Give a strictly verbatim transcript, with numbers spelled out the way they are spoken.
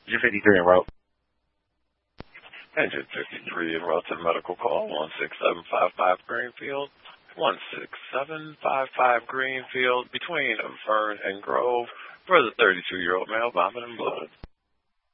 Engine fifty-three en route. Engine fifty-three en route to medical call, one six seven five five Greenfield. one six seven five five Greenfield, between Fern and Grove, for the thirty-two-year-old male vomiting blood.